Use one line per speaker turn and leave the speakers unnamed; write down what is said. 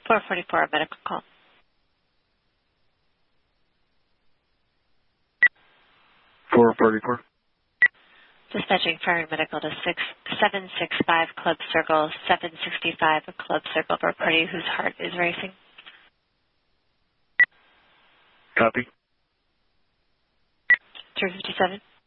444, medical call. Dispatching fire and medical to 765 Club Circle, 765 Club Circle for a party whose heart is racing.
Copy.
357.